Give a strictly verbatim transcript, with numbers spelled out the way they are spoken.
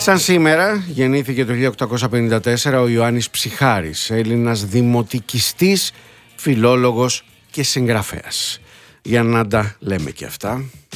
Σαν σήμερα γεννήθηκε το χίλια οκτακόσια πενήντα τέσσερα ο Ιωάννης Ψιχάρης, Έλληνας δημοτικιστής, φιλόλογος και συγγραφέας. Για να τα λέμε και αυτά.